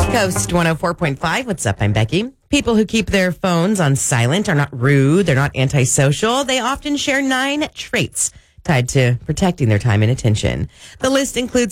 Coast 104.5. What's up? I'm Becky. People who keep their phones on silent are not rude. They're not antisocial. They often share 9 traits tied to protecting their time and attention. The list includes